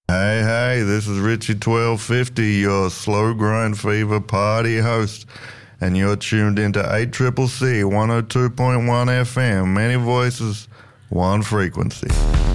Hey, this is Richie 1250, your Slow Grind Fever party host, and you're tuned into 8CCC 102.1 FM, many voices, one frequency.